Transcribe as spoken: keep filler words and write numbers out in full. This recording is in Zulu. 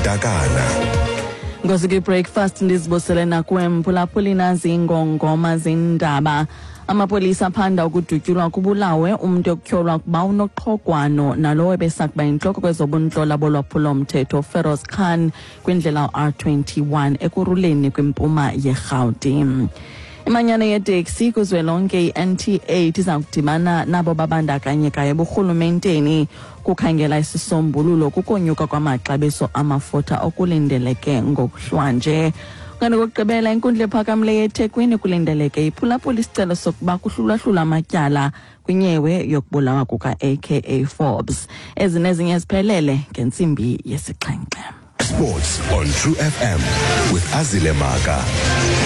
Takana. Ngosiki breakfast ndizibosele nakwemphulaphuli nazi ingongoma zindaba. Amapolisa phanda ukudutyulwa kubulawe umuntu okutyholwa kuba unoqhogwano nalowo ebesakuba intloko kwezobuntlolo bolwaphulo mthetho Feroz Khan kwindlela R twenty-one ekuruleni kwimpuma yeGauteng. Imanyano yeteksi kuzwelonke i-N T A iza kudibana nabo babandakanyekayo eburhulumenteni kukhangela isisombululo kukonyuka kwamaxabiso amafutha okulindeleke ngokuhlwanje. Kanti kokugqibela inkundla ephakamileyo eThekwini kulindeleke iphulaphula isicelo sokuba kuhlulahlula amatyala kwinyewe yokubulawa kuka-A K A Forbes. Ezinezinye ziphelele ngentsimbi yesixhenxe. Sports on True F M with Azile Maka.